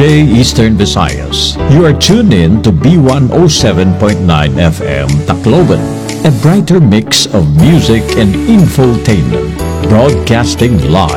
Day, Eastern Visayas. You are tuned in to B107.9 FM Tacloban, a brighter mix of music and infotainment, broadcasting live